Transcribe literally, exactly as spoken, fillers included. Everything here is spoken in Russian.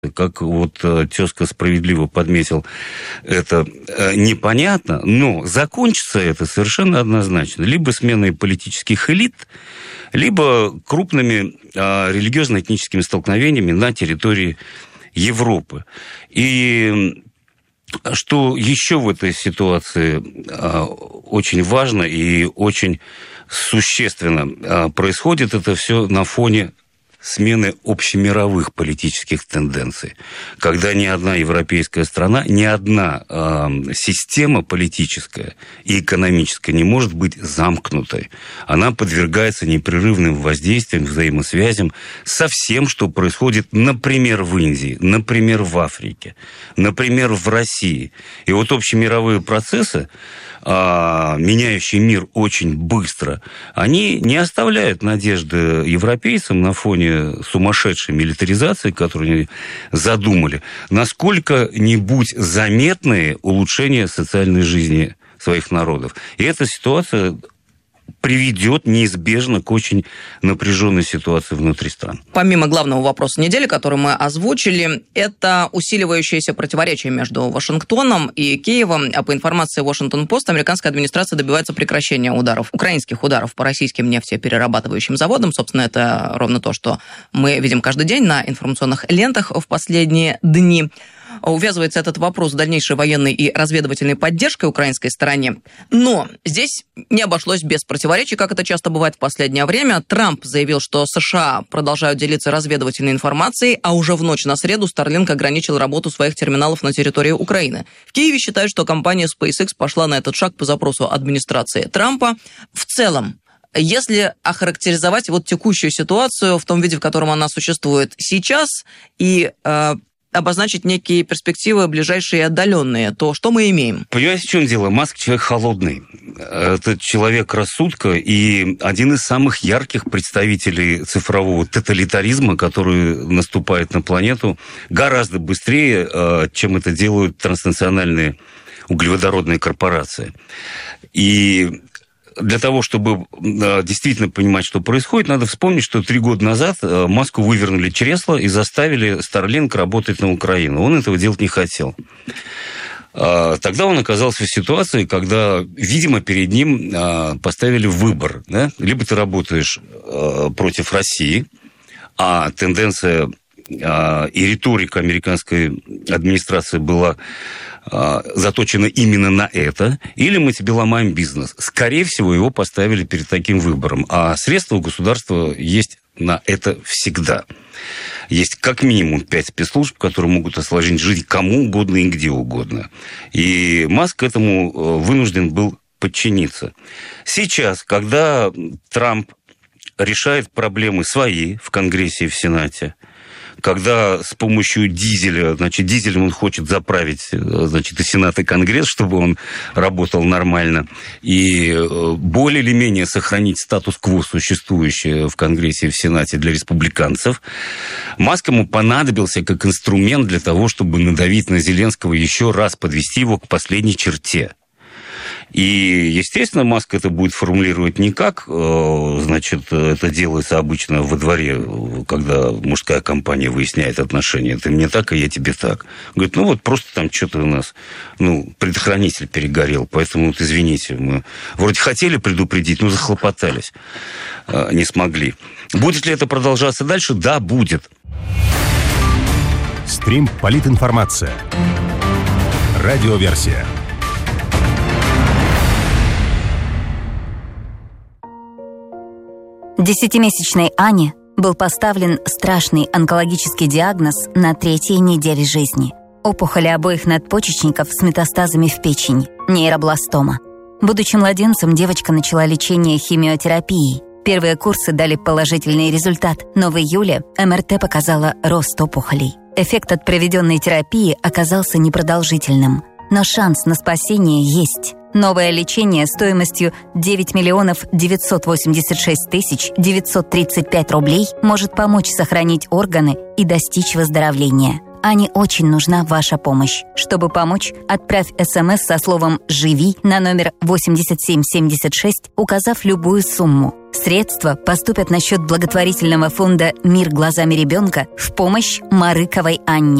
Как вот тезка справедливо подметил, это непонятно, но закончится это совершенно однозначно. Либо сменой политических элит, либо крупными религиозно-этническими столкновениями на территории Европы. И что еще в этой ситуации очень важно и очень существенно происходит, это все на фоне смены общемировых политических тенденций, когда ни одна европейская страна, ни одна э, система политическая и экономическая не может быть замкнутой. Она подвергается непрерывным воздействиям, взаимосвязям со всем, что происходит, например, в Индии, например, в Африке, например, в России. И вот общемировые процессы, э, меняющие мир очень быстро, они не оставляют надежды европейцам на фоне сумасшедшей милитаризации, которую они задумали, на сколько-нибудь заметные улучшения социальной жизни своих народов. И эта ситуация приведет неизбежно к очень напряженной ситуации внутри стран. Помимо главного вопроса недели, который мы озвучили, это усиливающееся противоречие между Вашингтоном и Киевом. А по информации Washington-Post, американская администрация добивается прекращения ударов, украинских ударов по российским нефтеперерабатывающим заводам. Собственно, это ровно то, что мы видим каждый день на информационных лентах в последние дни. Увязывается этот вопрос с дальнейшей военной и разведывательной поддержкой украинской стороне. Но здесь не обошлось без противоречий, как это часто бывает в последнее время. Трамп заявил, что США продолжают делиться разведывательной информацией, а уже в ночь на среду Starlink ограничил работу своих терминалов на территории Украины. В Киеве считают, что компания SpaceX пошла на этот шаг по запросу администрации Трампа. В целом, если охарактеризовать вот текущую ситуацию в том виде, в котором она существует сейчас, и э, обозначить некие перспективы ближайшие и отдаленные, то что мы имеем? Понимаете, в чем дело? Маск человек холодный. Это человек рассудка и один из самых ярких представителей цифрового тоталитаризма, который наступает на планету гораздо быстрее, чем это делают транснациональные углеводородные корпорации. И для того, чтобы действительно понимать, что происходит, надо вспомнить, что три года назад Маску вывернули чресло и заставили Starlink работать на Украину. Он этого делать не хотел. Тогда он оказался в ситуации, когда, видимо, перед ним поставили выбор. Да? Либо ты работаешь против России, а тенденция и риторика американской администрации была заточена именно на это, или мы тебе ломаем бизнес. Скорее всего, его поставили перед таким выбором. А средства у государства есть на это всегда. Есть как минимум пять спецслужб, которые могут осложнить жизнь кому угодно и где угодно. И Маск к этому вынужден был подчиниться. Сейчас, когда Трамп решает проблемы свои в Конгрессе и в Сенате, когда с помощью дизеля, значит, дизелем он хочет заправить, значит, и Сенат, и Конгресс, чтобы он работал нормально, и более или менее сохранить статус-кво, существующий в Конгрессе и в Сенате для республиканцев, Маск ему понадобился как инструмент для того, чтобы надавить на Зеленского, еще раз подвести его к последней черте. И, естественно, Маск это будет формулировать не как, значит, это делается обычно во дворе, когда мужская компания выясняет отношения. Ты мне так, а я тебе так. Говорит, ну вот просто там что-то у нас, ну, предохранитель перегорел, поэтому, вот, извините, мы вроде хотели предупредить, но захлопотались, не смогли. Будет ли это продолжаться дальше? Да, будет. Стрим «Политинформация». Радиоверсия. Десятимесячной Ане был поставлен страшный онкологический диагноз на третьей неделе жизни. Опухоли обоих надпочечников с метастазами в печень, нейробластома. Будучи младенцем, девочка начала лечение химиотерапией. Первые курсы дали положительный результат, но в июле эм эр тэ показала рост опухолей. Эффект от проведенной терапии оказался непродолжительным, но шанс на спасение есть. Новое лечение стоимостью девять миллионов девятьсот восемьдесят шесть тысяч девятьсот тридцать пять рублей может помочь сохранить органы и достичь выздоровления. Ане очень нужна ваша помощь. Чтобы помочь, отправь СМС со словом «Живи» на номер восемьдесят семь семьдесят шесть, указав любую сумму. Средства поступят на счет благотворительного фонда «Мир глазами ребенка» в помощь Марыковой Анне.